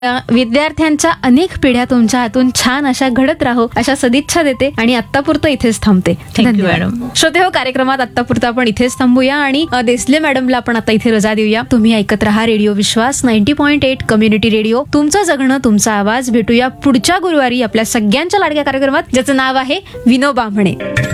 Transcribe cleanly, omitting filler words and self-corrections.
विद्यार्थ्यांच्या अनेक पिढ्या तुमच्या हातून छान अशा घडत राहो अशा सदिच्छा देते आणि आत्तापुरतं इथेच थांबते. Thank you madam. श्रोते हो, कार्यक्रमात आत्तापुरतं आपण इथेच थांबूया आणि देसले मॅडमला आपण आता इथे रजा देऊया. तुम्ही ऐकत रहा रेडिओ विश्वास 90.8 कम्युनिटी रेडिओ. तुमचं जगणं तुमचा आवाज. भेटूया पुढच्या गुरुवारी आपल्या सगळ्यांच्या लाडक्या कार्यक्रमात, ज्याचं नाव आहे विनोबा म्हणे.